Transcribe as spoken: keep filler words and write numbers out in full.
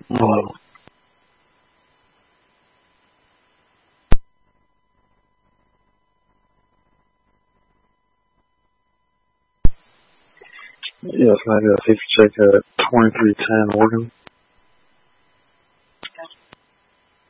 Hello. Yes, I got a fever check at twenty-three ten Morgan.